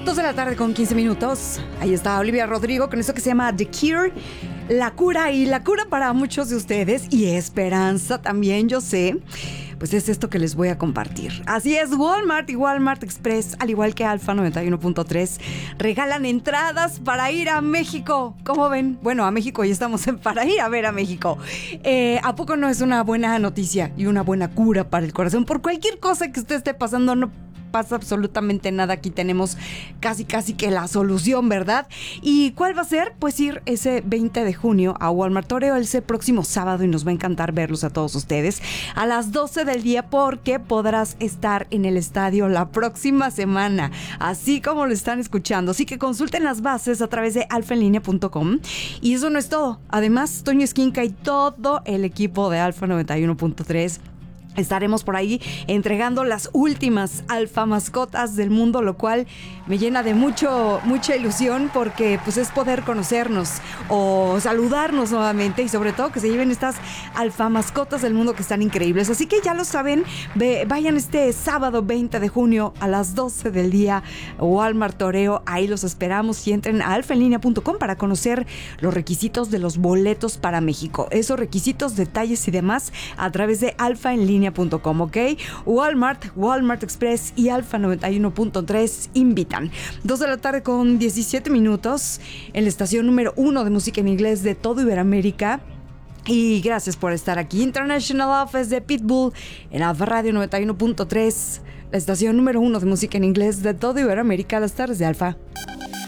2 de la tarde con 15 minutos. Ahí está Olivia Rodrigo con eso que se llama The Cure. La cura, y la cura para muchos de ustedes, y esperanza también, yo sé, pues es esto que les voy a compartir. Así es, Walmart y Walmart Express, al igual que Alfa 91.3, regalan entradas para ir a México. ¿Cómo ven? Bueno, a México ya estamos para ir a ver a México. ¿A poco no es una buena noticia y una buena cura para el corazón? Por cualquier cosa que usted esté pasando, no pasa absolutamente nada. Aquí tenemos casi que la solución, ¿verdad? ¿Y cuál va a ser? Pues ir ese 20 de junio a Walmart Toreo ese próximo sábado, y nos va a encantar verlos a todos ustedes a las 12 del día, porque podrás estar en el estadio la próxima semana, así como lo están escuchando. Así que consulten las bases a través de alfaenlinea.com. Y eso no es todo. Además, Toño Esquinca y todo el equipo de Alfa 91.3 estaremos por ahí entregando las últimas alfa mascotas del mundo, lo cual me llena de mucha ilusión, porque pues es poder conocernos o saludarnos nuevamente, y sobre todo que se lleven estas alfa mascotas del mundo que están increíbles. Así que ya lo saben, vayan este sábado 20 de junio a las 12 del día, Walmart Toreo, ahí los esperamos, y entren a alfaenlinea.com para conocer los requisitos de los boletos para México. Esos requisitos, detalles y demás a través de alfaenlinea.com, ¿ok? Walmart Express y Alfa 91.3 invitan. 2 de la tarde con 17 minutos en la estación número 1 de música en inglés de todo Iberoamérica. Y gracias por estar aquí. International Office de Pitbull en Alfa Radio 91.3, la estación número 1 de música en inglés de todo Iberoamérica, las tardes de Alfa.